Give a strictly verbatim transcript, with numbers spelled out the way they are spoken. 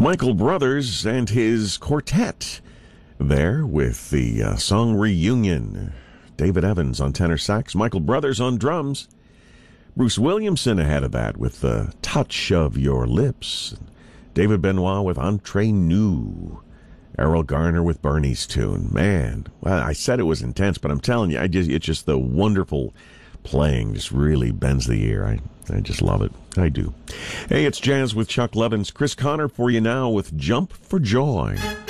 Michael Brothers and his quartet there with the uh, song Reunion. David Evans on tenor sax, Michael Brothers on drums. Bruce Williamson ahead of that with the Touch of Your Lips. David Benoit with Entre Nous. Errol Garner with Bernie's tune. Man, well, I said it was intense, but I'm telling you, I just it's just the wonderful playing just really bends the ear. I, I just love it. I do. Hey, it's Jazz with Chuck Levins. Chris Connor for you now with Jump for Joy.